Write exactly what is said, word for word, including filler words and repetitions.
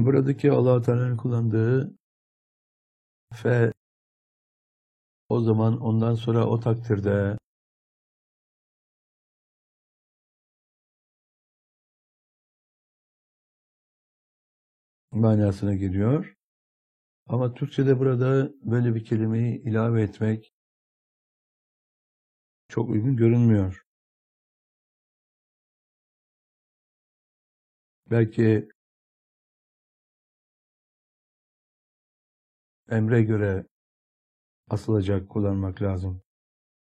Buradaki Allah-u Teala'nın kullandığı fe, o zaman ondan sonra o takdirde manasına geliyor. Ama Türkçe'de burada böyle bir kelimeyi ilave etmek çok uygun görünmüyor. Belki emre göre asılacak kullanmak lazım.